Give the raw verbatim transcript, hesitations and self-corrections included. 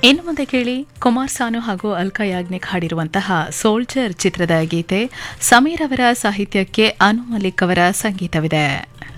ಇನ್ನು ಮುಂದೆ ಕೇಳಿ ಕುಮಾರ್ ಸಾನು ಹಾಗೂ ಅಲ್ಕಾ ಯಾಗ್ನಿಕ್ ಹಾಡಿರುವಂತಹ ಸೋಲ್ಜರ್ ಚಿತ್ರದ ಗೀತೆ. ಸಮೀರ್ ಅವರ ಸಾಹಿತ್ಯಕ್ಕೆ ಅನು ಮಲಿಕ್ ಅವರ ಸಂಗೀತವಿದೆ.